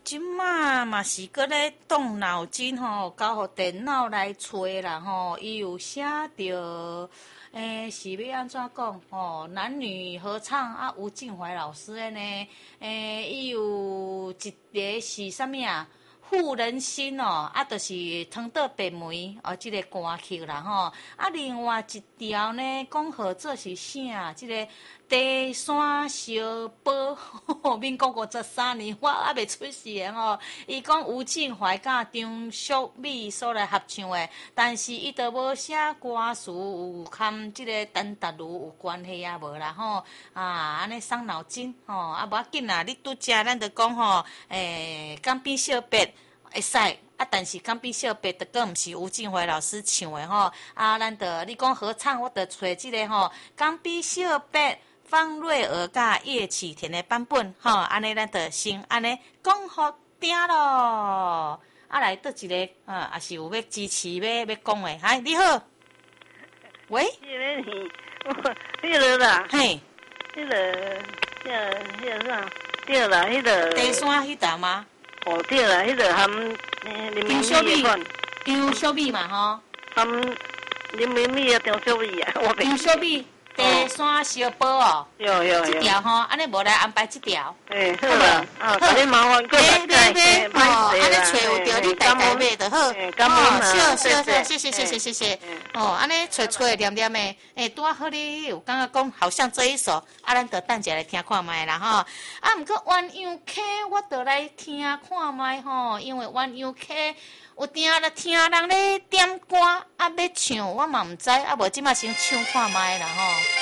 即马嘛是搁咧动脑筋吼，交互电脑来找啦吼。伊有写着，是要安怎讲吼？男女合唱啊，吴敬怀老师的呢，伊有一个是啥物啊？护人心哦，啊，就是汤岛白梅哦，即个歌曲啦吼。啊，另外一条呢，讲号做是啥？即个第三小宝，民国53年，我还未出世吼。伊讲吴敬怀甲张淑美所来合唱的，但是伊都无写歌词有含即个陈达如有关系啊无啦吼。啊，安尼伤脑筋吼，啊无要紧啦，你拄则咱就讲吼，港边小白。会使啊，但是港边小白的歌毋是吴敬怀老师唱的吼，啊，咱得你讲合唱，我得找即个吼，港边小白方瑞儿甲叶启田的版本吼，安尼咱得先安尼讲好听咯。啊，来倒一个也是有要支持要讲的，嗨，你好，喂， 迄个啦， 嘿， 迄个啥？对啦，迄个第三迄搭吗？ 哦，对啦，迄个含林明美款， 张小美嘛吼， 含林明美啊，张小美啊，我张小美第三小宝哦， 有这条吼，安尼无来安排这条。 好啦，啊，你麻烦过来别哦，安尼找有着你大概买就好。谢谢。哦，安尼找念念的，拄好你有感觉讲好像这一首，啊，咱就等下来听看卖啦吼。啊，毋过鸳鸯曲我就来听看卖吼，因为鸳鸯曲有定来听人咧点歌，啊要唱我嘛毋知，啊无即马先唱看卖啦吼。